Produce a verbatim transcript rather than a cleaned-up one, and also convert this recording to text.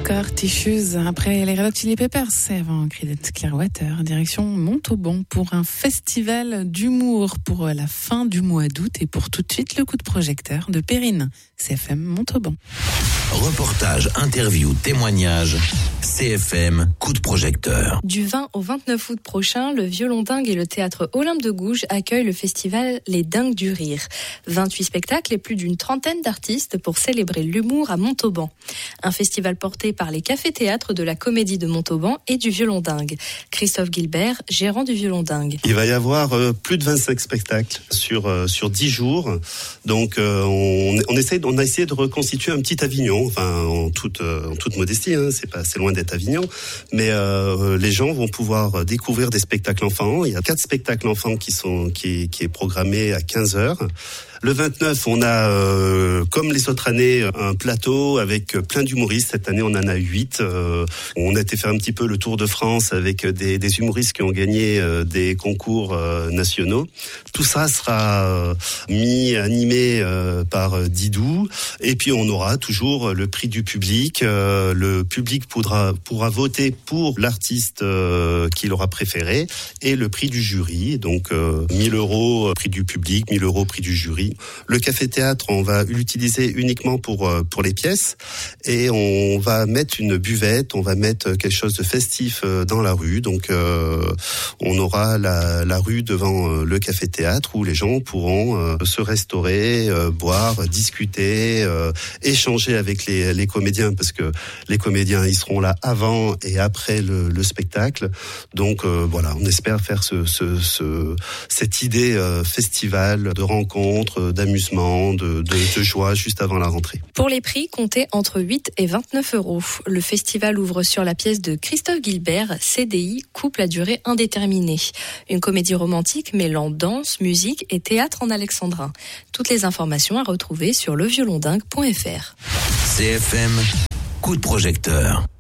Scar Tissues après les Red Hot Chili Peppers avant Creedence Clearwater, direction Montauban pour un festival d'humour pour la fin du mois d'août et pour tout de suite le coup de projecteur de Perrine, C F M Montauban. Reportage, interview, témoignage, C F M coup de projecteur. Du vingt au vingt-neuf août prochain, le Violon Dingue et le théâtre Olympe de Gouges accueillent le festival Les Dingues du Rire. vingt-huit spectacles et plus d'une trentaine d'artistes pour célébrer l'humour à Montauban. Un festival porté par les cafés-théâtres de la Comédie de Montauban et du Violon Dingue. Christophe Gilbert, gérant du Violon Dingue. Il va y avoir euh, plus de vingt-cinq spectacles sur euh, sur dix jours. Donc euh, on on essaie on a essayé de reconstituer un petit Avignon, enfin en toute euh, en toute modestie, hein, c'est pas c'est loin d'être Avignon, mais euh, les gens vont pouvoir découvrir des spectacles enfants. Il y a quatre spectacles enfants qui sont qui qui est programmé à quinze heures. Le vingt-neuf, on a, euh, comme les autres années, un plateau avec plein d'humoristes. Cette année, on en a huit. Euh, on a été faire un petit peu le tour de France avec des, des humoristes qui ont gagné euh, des concours euh, nationaux. Tout ça sera euh, mis, animé euh, par Didou. Et puis, on aura toujours le prix du public. Euh, le public pourra, pourra voter pour l'artiste euh, qu'il aura préféré et le prix du jury. Donc, euh, mille euros prix du public, mille euros prix du jury. Le café-théâtre, on va l'utiliser uniquement pour pour les pièces et on va mettre une buvette, on va mettre quelque chose de festif dans la rue. Donc, euh, on aura la, la rue devant le café-théâtre où les gens pourront euh, se restaurer, euh, boire, discuter, euh, échanger avec les, les comédiens parce que les comédiens, ils seront là avant et après le, le spectacle. Donc, euh, voilà, on espère faire ce, ce, ce cette idée euh, festival de rencontre, d'amusement, de, de, de joie juste avant la rentrée. Pour les prix, comptez entre huit et vingt-neuf euros. Le festival ouvre sur la pièce de Christophe Gilbert, C D I, couple à durée indéterminée. Une comédie romantique mêlant danse, musique et théâtre en alexandrin. Toutes les informations à retrouver sur le violon dingue point f r. C F M, coup de projecteur.